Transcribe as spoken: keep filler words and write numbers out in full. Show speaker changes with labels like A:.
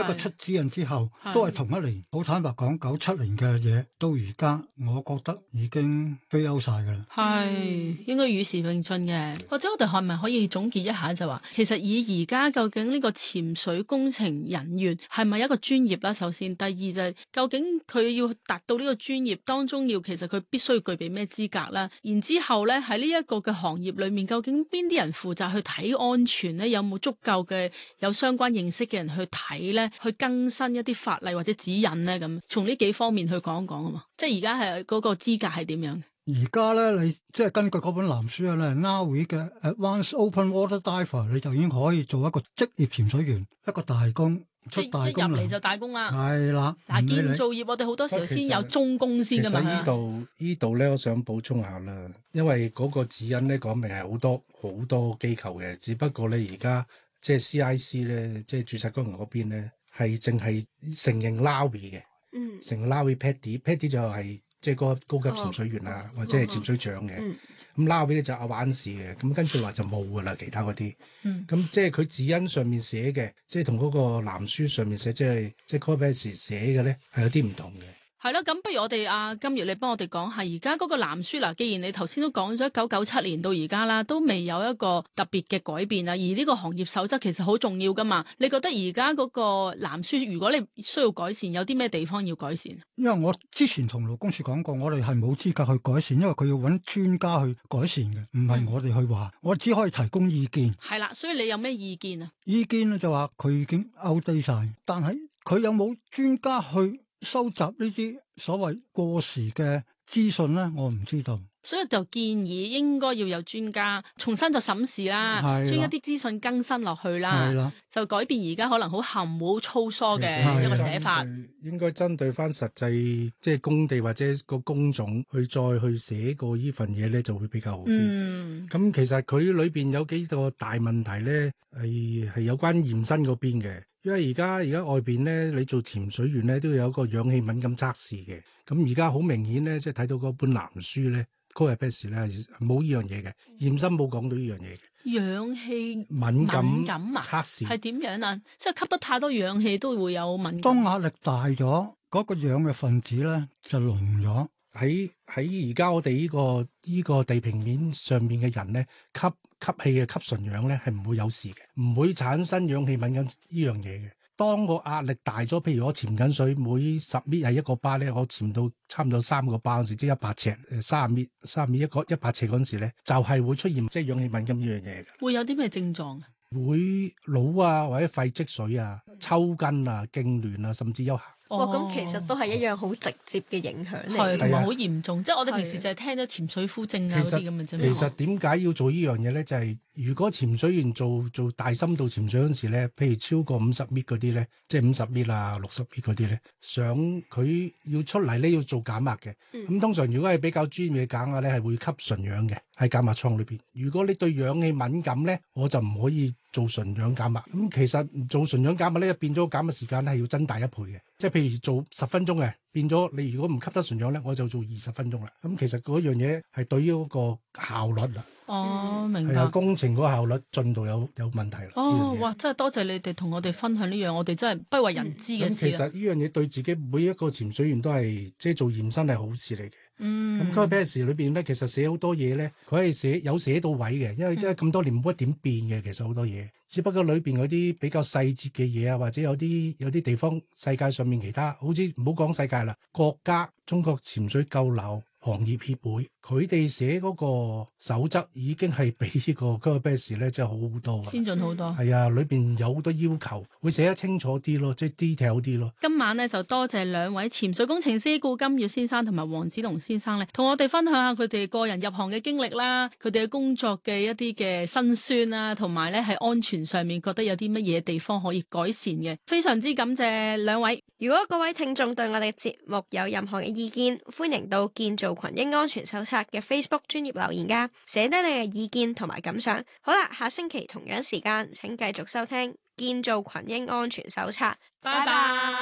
A: 個出指引之後，都係同一年。好坦白講，九七年嘅嘢到而家，我覺得已經飛歐晒㗎啦。
B: 係應該與時並進嘅，或者我哋係咪可以總結一下就話，其實以而家究竟呢個潛水工程人員係咪一個專業啦？首先，第二就係究竟佢要達到呢個專業當中要，其實佢必須要具備咩資格啦？然之後咧喺呢一個嘅行業裏面，究竟邊啲人負責去睇安全咧？有冇足夠嘅有相關認識嘅人去睇咧？去更新一啲法例或者指引咧？咁從呢幾方面去講一講啊嘛。即係而家係嗰個資格係點樣？
A: 而家咧，你即係根據嗰本藍書咧 ，Naui 嘅 Advanced Open Water Diver， 你就已經可以做一個職業潛水員，一個大工出大工
B: 入嚟就大工啦。
A: 係啦，
B: 但係建造業我哋好多時候先有中工先噶嘛。
C: 其實呢度呢度咧，我想補充下啦，因為嗰個指引咧講明係好多好多機構嘅，只不過咧而家即係 C I C 咧，即係註冊工人嗰邊咧係淨係承認 Naui 嘅，嗯，承認 Naui Paddy，Paddy 就係、是。即係個高級潛水員啊，哦、或者係潛水長嘅，咁 Naui 咧就阿玩事嘅，咁跟住話就冇噶啦，其他嗰啲，咁、嗯、即係佢指引上面寫嘅，即係同嗰個藍書上面寫，即係即係 Corvette 寫嘅咧，係有啲唔同嘅。
B: 係啦，咁不如我哋阿金月，你幫我哋講下而家嗰個藍書啦。既然你頭先都講咗一九九七年到而家啦，都未有一個特別嘅改變啊。而呢個行業守則其實好重要噶嘛。你覺得而家嗰個藍書，如果你需要改善，有啲咩地方要改善？
A: 因為我之前同勞工處講過，我哋係冇資格去改善，因為佢要揾專家去改善嘅，唔係我哋去話，嗯、我只可以提供意見。
B: 係啦，所以你有咩意見啊？
A: 意見咧就話佢已經 outdate 晒，但係佢有冇專家去收集呢啲所謂過時嘅資訊咧，我唔知道。
B: 所以就建議應該要有專家重新就審視啦，將一啲資訊更新落去啦，就改變而家可能好含糊粗疏嘅一個寫法。
C: 應該針對翻實際即係工地或者個工種去再去寫過呢份嘢咧，就會比較好啲。咁、嗯、其實佢裏邊有幾個大問題咧，係係有關驗身嗰邊嘅。因為而家而家外邊咧，你做潛水員咧都要有一個氧氣敏感測試嘅。咁而家好明顯咧，即係睇到嗰本藍書咧，Corvette 咧冇呢樣嘢嘅，驗身冇講到呢樣嘢嘅。
B: 氧氣
C: 敏感測試
B: 係點樣啊？即係吸得太多氧氣都會有敏感。
A: 當壓力大咗，嗰、那個氧嘅分子咧就濃咗。
C: 喺喺而家我哋呢、這個呢、這個地平面上面嘅人咧，吸吸氣嘅吸純氧咧係唔會有事嘅，唔會產生氧氣敏感呢樣嘢嘅。當個壓力大咗，譬如我潛緊水，每十米係一個巴咧，我潛到差唔多三個巴嗰時，即係一百尺，誒三十米，三十米一個一百尺嗰陣時咧，就係、是、會出現即係氧氣敏感呢樣嘢嘅。
B: 會有啲咩症狀啊？
C: 會腦啊，或者肺積水啊、抽筋啊、痙攣啊，甚至休克。
D: 哇！咁其實都係一樣好直接嘅影響嚟，
B: 係同埋好嚴重。即係我哋平時就係聽到潛水夫症啊嗰啲咁嘅啫。
C: 其實點解要做呢樣嘢咧？就係、是、如果潛水員做做大深度潛水嗰陣時咧，譬如超過五十米嗰啲咧，即係五十米啊、六十米嗰啲咧，想佢要出嚟咧要做減壓嘅。咁、嗯、通常如果係比較專業嘅減壓咧，係會吸純氧嘅喺減壓艙裏邊。如果你對氧氣敏感咧，我就唔可以做純氧減壓。咁其實做純氧減壓咧，變咗減壓時間咧係要增大一倍嘅。即係譬如做十分鐘嘅，變咗你如果唔吸得純氧咧，我就做二十分鐘啦。咁其實嗰樣嘢係對於嗰個效率啦。
B: 哦，明白。
C: 工程嗰個效率進度有有問題啦。
B: 哦，哇！真係多謝你哋同我哋分享呢樣，我哋真係不為人知嘅事。
C: 咁其實呢樣嘢對自己每一個潛水員都係即係做驗身係好事嚟嘅。嗯。咁 Corvette 裏邊咧，其實寫好多嘢咧，佢係寫有寫到位嘅，因為因為咁多年冇乜點變嘅，其實好多嘢，只不過裏邊嗰啲比較細節嘅嘢啊，或者有啲有啲地方世界上面其他，好似唔好講世界啦，國家中國潛水救流行業協會，佢哋寫嗰個守則已經係比呢個 Corvette 咧，真係好好多，
B: 先進好多。
C: 係啊，裏邊有好多要求，會寫得清楚啲咯，即係 detail 啲咯。
B: 今晚咧就多謝兩位潛水工程師顧金月先生同埋黃子龍先生咧，同我哋分享下佢哋個人入行嘅經歷啦，佢哋嘅工作嘅一啲嘅辛酸啦，同埋咧喺安全上面覺得有啲乜嘢地方可以改善嘅。非常之感謝兩位。
D: 如果各位聽眾對我哋節目有任何嘅意見，歡迎到建造群英安全手冊嘅 Facebook 專頁留言噶，寫低你嘅意見同埋感想。好啦，下星期同樣時間，請繼續收聽建造群英安全手冊。拜拜。